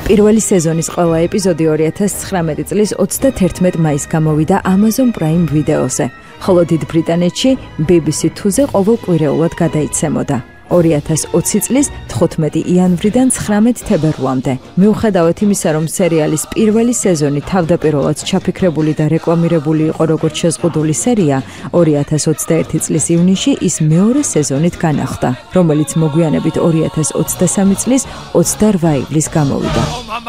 პირველი სეზონის ყველა ეპიზოდი 2019 წლის 31 მაისს გამოვიდა Amazon Prime ვიდეოზე, ხოლო დიდ ბრიტანეთში BBC 2-ზე ყოველკვირეულად გადაიცემოდა. 2020 წლის 15 იანვრიდან 19 თებერვლამდე. მიუხედავად იმისა, რომ სერიალის პირველი სეზონი თავდაპირველად ჩაფიქრებული და რეკლამირებული იყო როგორც შეზღუდული სერია, 2021 წლის ივნისში ის მეორე სეზონით განახლდა, რომელიც მოგვიანებით 2023 წლის 28 ივლისს გამოვიდა.